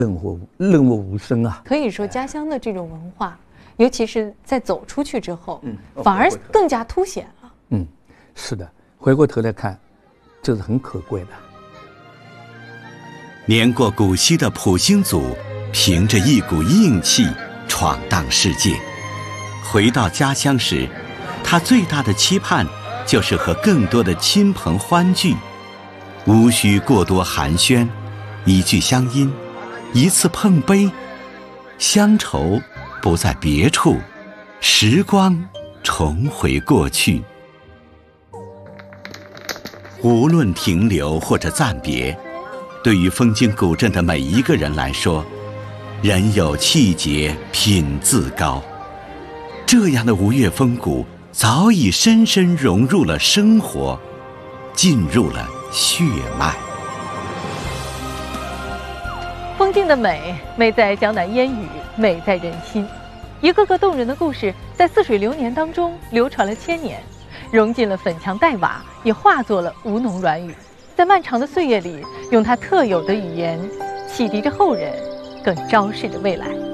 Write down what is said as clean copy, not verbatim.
润物无声啊。 可以说，家乡的这种文化，尤其是在走出去之后，反而更加凸显了。 是的，回过头来看，这是很可贵的。 年过古稀的普星族，凭着一股硬气闯荡世界。回到家乡时，他最大的期盼就是和更多的亲朋欢聚，无需过多寒暄，一句乡音，一次碰杯，乡愁不在别处，时光重回过去。无论停留或者暂别，对于风景古镇的每一个人来说，人有气节，品自高。这样的吴越风骨早已深深融入了生活，进入了血脉。 风景的美，美在江南烟雨，美在人心。一个个动人的故事，在似水流年当中流传了千年，融进了粉墙黛瓦，也化作了吴侬软语。在漫长的岁月里，用它特有的语言，启迪着后人，更昭示着未来。